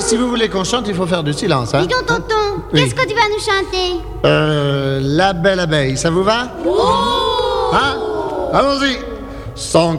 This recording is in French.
si vous voulez qu'on chante, il faut faire du silence. Hein. Dis donc, tonton, Oui. qu'est-ce que tu vas nous chanter? La belle abeille, ça vous va? Hein? Allons-y. Sans